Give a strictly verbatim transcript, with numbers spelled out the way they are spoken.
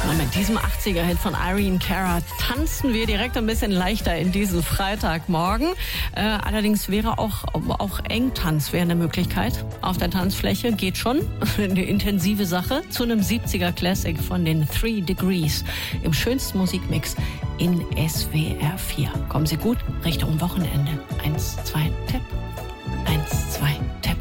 Und mit diesem achtziger-Hit von Irene Cara tanzen wir direkt ein bisschen leichter in diesen Freitagmorgen. Äh, allerdings wäre auch, auch Engtanz wäre eine Möglichkeit. Auf der Tanzfläche geht schon. Eine intensive Sache. Zu einem siebziger-Classic von den Three Degrees. Im schönsten Musikmix in S W R vier. Kommen Sie gut Richtung Wochenende. Eins, zwei, Tipp. Eins, zwei, Tipp.